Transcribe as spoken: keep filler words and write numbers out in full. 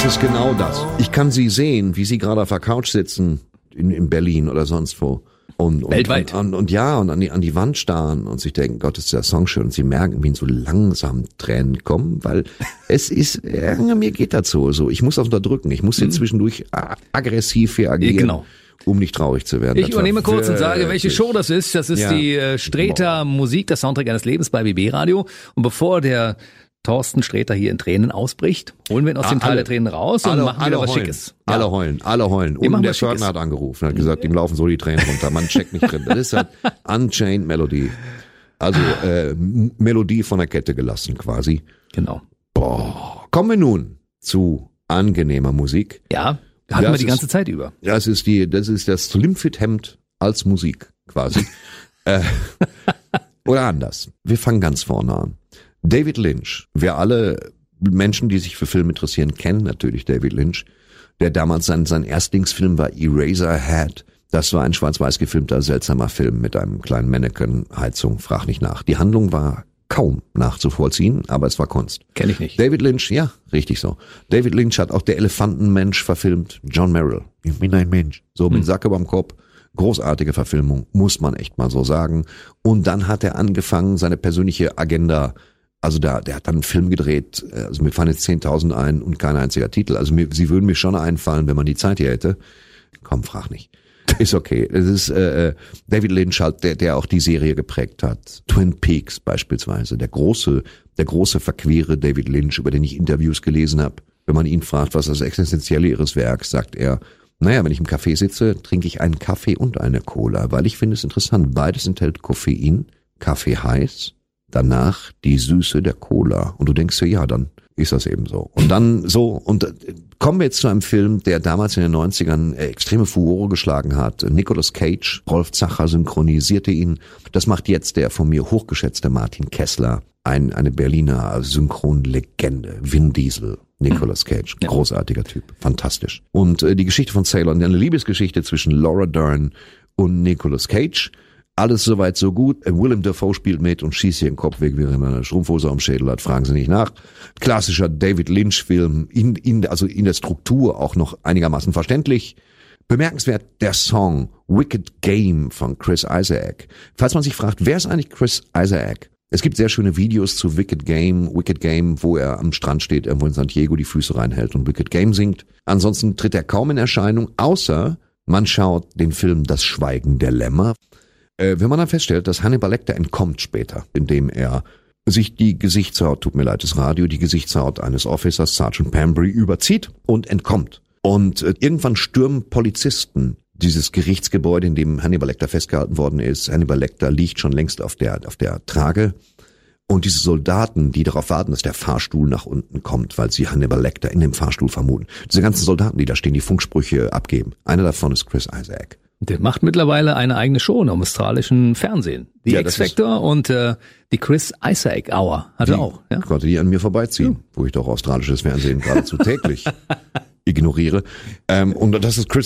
ist genau das. Ich kann sie sehen, wie sie gerade auf der Couch sitzen in, in Berlin oder sonst wo. Und, und, Weltweit. Und, und, und ja, und an die, an die Wand starren und sich denken, Gott, ist der Song schön. Und sie merken, wie ihnen so langsam Tränen kommen, weil es ist, ja, mir geht das so. so. Ich muss das unterdrücken. Ich muss jetzt zwischendurch aggressiv hier agieren. Genau. Um nicht traurig zu werden. Ich übernehme kurz und sage, welche Show das ist. Das ist ja. die äh, Sträter Musik, das Soundtrack eines Lebens bei B B Radio. Und bevor der Thorsten Sträter hier in Tränen ausbricht, holen wir ihn aus ah, dem Tal alle, der Tränen raus und alle, machen wieder was heulen, Schickes. Ja. Alle heulen, alle heulen. Und der Fördner hat angerufen, hat gesagt, ihm laufen so die Tränen runter. Man checkt nicht drin. Das ist halt Unchained Melody. Also äh, Melodie von der Kette gelassen quasi. Genau. Boah. Kommen wir nun zu angenehmer Musik. Ja, hatten das wir die ist, ganze Zeit über. Das ist die, das ist das Slimfit-Hemd als Musik quasi. äh, oder anders. Wir fangen ganz vorne an. David Lynch. Wir alle Menschen, die sich für Film interessieren, kennen natürlich David Lynch. Der damals sein, sein Erstlingsfilm war Eraserhead. Das war ein schwarz-weiß gefilmter, seltsamer Film mit einem kleinen Mannequin-Heizung. Frag nicht nach. Die Handlung war kaum nachzuvollziehen, aber es war Kunst. Kenn ich nicht. David Lynch, ja, richtig so. David Lynch hat auch Der Elefantenmensch verfilmt. John Merrill. Ich bin ein Mensch. So mit hm. Sacke beim Kopf. Großartige Verfilmung, muss man echt mal so sagen. Und dann hat er angefangen, seine persönliche Agenda. Also da, der hat dann einen Film gedreht, also mir fallen jetzt zehntausend ein und kein einziger Titel. Also mir, sie würden mir schon einfallen, wenn man die Zeit hier hätte. Komm, frag nicht. Ist okay. Es ist äh, David Lynch halt, der, der auch die Serie geprägt hat. Twin Peaks beispielsweise. Der große, der große verquere David Lynch, über den ich Interviews gelesen habe. Wenn man ihn fragt, was das Existenzielle ihres Werks, sagt er, naja, wenn ich im Café sitze, trinke ich einen Kaffee und eine Cola, weil ich finde es interessant. Beides enthält Koffein, Kaffee heiß. Danach die Süße der Cola. Und du denkst dir, ja, dann ist das eben so. Und dann so, und äh, kommen wir jetzt zu einem Film, der damals in den neunzigern äh, extreme Furore geschlagen hat. Nicolas Cage, Rolf Zacher synchronisierte ihn. Das macht jetzt der von mir hochgeschätzte Martin Kessler, ein, eine Berliner Synchronlegende. Vin Diesel, Nicolas Cage, großartiger Typ, fantastisch. Und äh, die Geschichte von Sailor, eine Liebesgeschichte zwischen Laura Dern und Nicolas Cage. Alles soweit so gut. Willem Dafoe spielt mit und schießt hier den Kopf weg, während er eine Strumpfhose am Schädel hat. Fragen Sie nicht nach. Klassischer David Lynch-Film, in, in, also in der Struktur auch noch einigermaßen verständlich. Bemerkenswert der Song Wicked Game von Chris Isaak. Falls man sich fragt, wer ist eigentlich Chris Isaak? Es gibt sehr schöne Videos zu Wicked Game, Wicked Game, wo er am Strand steht, irgendwo in San Diego die Füße reinhält und Wicked Game singt. Ansonsten tritt er kaum in Erscheinung, außer man schaut den Film Das Schweigen der Lämmer. Äh, wenn man dann feststellt, dass Hannibal Lecter entkommt später, indem er sich die Gesichtshaut, tut mir leid, das Radio, die Gesichtshaut eines Officers, Sergeant Pambry, überzieht und entkommt. Und äh, irgendwann stürmen Polizisten dieses Gerichtsgebäude, in dem Hannibal Lecter festgehalten worden ist. Hannibal Lecter liegt schon längst auf der, auf der Trage. Und diese Soldaten, die darauf warten, dass der Fahrstuhl nach unten kommt, weil sie Hannibal Lecter in dem Fahrstuhl vermuten. Diese ganzen Soldaten, die da stehen, die Funksprüche abgeben. Einer davon ist Chris Isaak. Der macht mittlerweile eine eigene Show im australischen Fernsehen. Die ja, X-Factor und äh, die Chris Isaak Hour hat er auch. Ja? Konnte die an mir vorbeiziehen, ja. Wo ich doch australisches Fernsehen geradezu täglich ignoriere. Ähm, und das ist Chris